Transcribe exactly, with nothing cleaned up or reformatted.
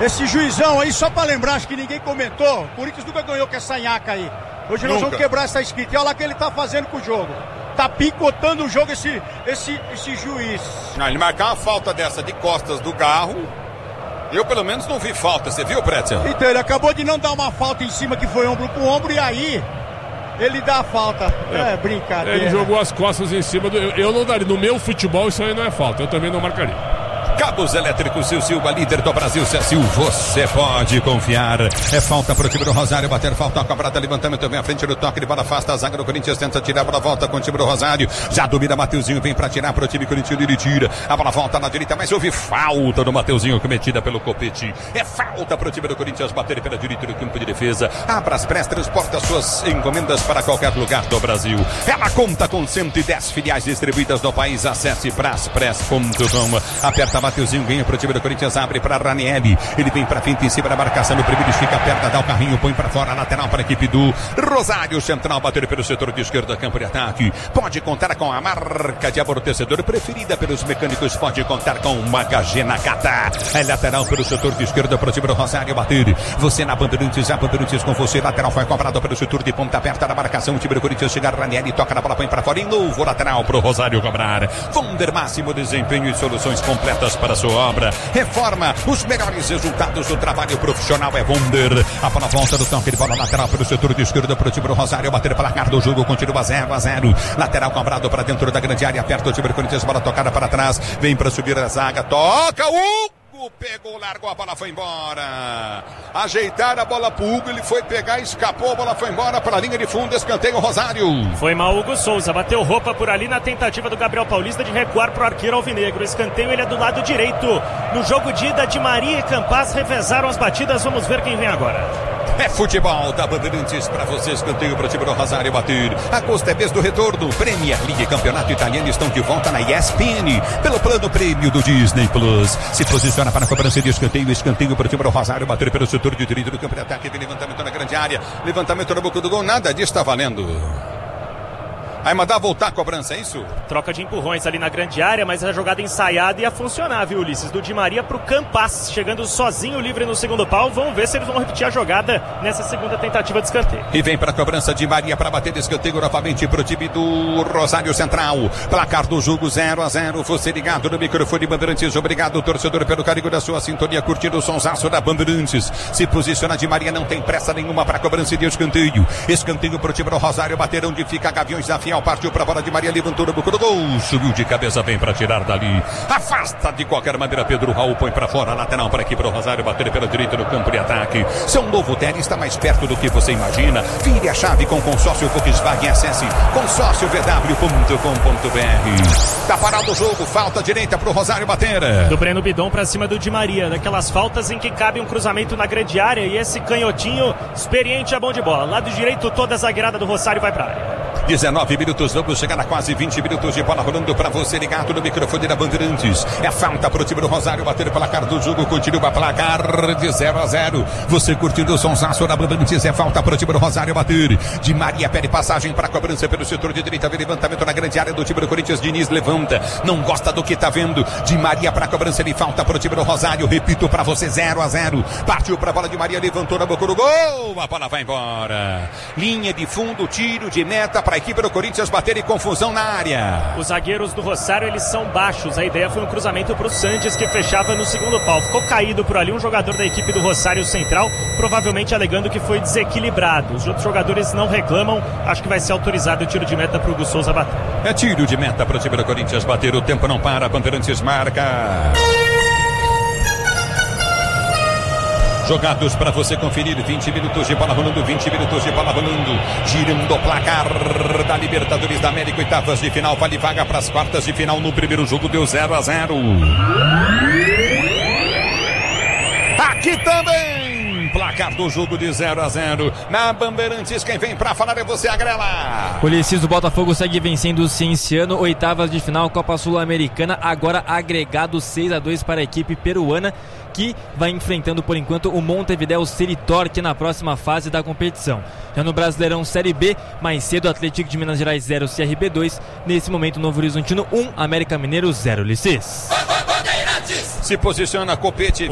Esse juizão aí, só pra lembrar, acho que ninguém comentou, o Corinthians nunca ganhou com essa nhaca aí. Hoje nós Nunca. vamos quebrar essa escrita. E olha lá o que ele tá fazendo com o jogo. Tá picotando o jogo esse, esse, esse juiz. Não, ele marcar uma falta dessa de costas do Garro, eu pelo menos não vi falta, você viu, Pretzel? Então, ele acabou de não dar uma falta em cima que foi ombro com ombro e aí ele dá a falta. É, é brincadeira. Ele jogou as costas em cima do... Eu, eu não daria. No meu futebol isso aí não é falta. Eu também não marcaria. Cabos Elétricos Sil Silva, líder do Brasil, Cecil, você pode confiar. É falta pro time do Rosário, bater falta, cobrada, levantamento, vem à frente do toque de bola, afasta a zaga do Corinthians, tenta tirar a bola, volta com o time do Rosário, já domina Mateuzinho, vem pra tirar pro time corintiano, ele tira, a bola volta na direita, mas houve falta do Mateuzinho cometida pelo Copete. É falta pro time do Corinthians, bater pela direita do campo de defesa. Abraspress transporta suas encomendas para qualquer lugar do Brasil. Ela conta com cento e dez filiais distribuídas no país. Acesse braspress ponto com. Aperta Mateuzinho, ganha pro time do Corinthians, abre para Ranieri, ele vem pra frente em cima da marcação, no primeiro estica a perna, dá o carrinho, põe pra fora, lateral para a equipe do Rosário Central, bater pelo setor de esquerda, campo de ataque, pode contar com a marca de amortecedor preferida pelos mecânicos, pode contar com uma H Nakata, é lateral pelo setor de esquerda pro time do Rosário, bater, você na Bandeirantes, a Bandeirantes com você, lateral foi cobrado pelo setor de ponta aperta da marcação, o time do Corinthians chega, Ranieri toca na bola, põe pra fora, e novo lateral pro Rosário cobrar, Vonder, máximo desempenho e soluções completas para sua obra, reforma, os melhores resultados do trabalho profissional é Vonder. A bola volta do toque de bola lateral pelo setor de esquerda para o time do Rosário, bater pela cara do jogo, continua zero a zero, lateral cobrado para dentro da grande área, aperta o time do Corinthians, bola tocada para trás, vem para subir a zaga, toca o pegou, largou, a bola foi embora. Ajeitaram a bola pro Hugo, ele foi pegar, escapou, a bola foi embora para a linha de fundo, escanteio Rosário. Foi mal Hugo Souza, bateu roupa por ali na tentativa do Gabriel Paulista de recuar pro arqueiro alvinegro. Escanteio, ele é do lado direito. No jogo de ida, Di Maria e Campas revezaram as batidas, vamos ver quem vem agora. É futebol da Bandeirantes para você, escanteio para o time do Rosário bater. Agosto é mês do retorno. Premier League, campeonato italiano estão de volta na E S P N pelo plano prêmio do Disney Plus. Se posiciona para a cobrança de escanteio, escanteio para o time do Rosário bater pelo setor de direito do campo de ataque, vem levantamento na grande área, levantamento na boca do gol, nada disso está valendo. Vai mandar voltar a cobrança, é isso? Troca de empurrões ali na grande área, mas a jogada ensaiada ia funcionar, viu, Ulisses? Do Di Maria pro Campas, chegando sozinho livre no segundo pau. Vamos ver se eles vão repetir a jogada nessa segunda tentativa de escanteio. E vem para a cobrança Di Maria para bater de escanteio novamente pro time do Rosário Central. Placar do jogo zero a zero. Você ligado no microfone Bandeirantes. Obrigado, torcedor, pelo carinho da sua sintonia, curtindo o sonsaço da Bandeirantes. Se posiciona Di Maria, não tem pressa nenhuma para a cobrança de escanteio. Escanteio pro time do Rosário bater onde fica Gaviões da Fiel. Partiu para a bola de Maria, levantou no boca do gol, subiu de cabeça, vem para tirar dali, afasta de qualquer maneira Pedro Raul, põe para fora, lateral para aqui para o Rosário, bater pela direita no campo de ataque. Seu novo tênis está mais perto do que você imagina. Vire a chave com consórcio Volkswagen, acesse consórcio v w ponto com ponto b r. Tá parado o jogo, falta direita para o Rosário bater. Do Breno Bidon para cima do Di Maria, daquelas faltas em que cabe um cruzamento na grande área, e esse canhotinho experiente é bom de bola. Lado direito, toda a zagueirada do Rosário vai para a área. dezenove minutos, vamos chegar a quase vinte minutos de bola rolando para você ligado no microfone da Bandeirantes. É falta para o time do Rosário bater pela cara do jogo, continua a placar de zero a zero. Você curtindo o sonsaço da Bandeirantes, é falta para o time do Rosário bater. Di Maria pede passagem para a cobrança pelo setor de direita, vem levantamento na grande área do time do Corinthians, Diniz levanta, não gosta do que tá vendo. Di Maria para a cobrança, ele falta para o time do Rosário, repito para você, zero a zero. Partiu para a bola de Maria, levantou na boca do gol, a bola vai embora. Linha de fundo, tiro de meta para a equipe do Corinthians bater em confusão na área. Os zagueiros do Rosário, eles são baixos. A ideia foi um cruzamento para o Sanches, que fechava no segundo pau. Ficou caído por ali um jogador da equipe do Rosário Central, provavelmente alegando que foi desequilibrado. Os outros jogadores não reclamam. Acho que vai ser autorizado o tiro de meta para o Hugo Souza bater. É tiro de meta para o time do Corinthians bater. O tempo não para, Bandeirantes marca. Jogados para você conferir, vinte minutos de bola rolando, vinte minutos de bola rolando, girando o placar da Libertadores da América, oitavas de final, vale vaga para as quartas de final. No primeiro jogo deu zero a zero. Aqui também, placar do jogo de zero a zero. Na Bandeirantes, quem vem para falar é você, Agrela. Ulisses, do Botafogo segue vencendo o Cienciano, oitavas de final, Copa Sul-Americana, agora agregado seis a dois para a equipe peruana, que vai enfrentando por enquanto o Montevideo City Torque na próxima fase da competição. Já no Brasileirão Série B, mais cedo Atlético de Minas Gerais zero, C R B dois, nesse momento Novo Horizontino um, América Mineiro zero, Ulisses. Se posiciona Copete.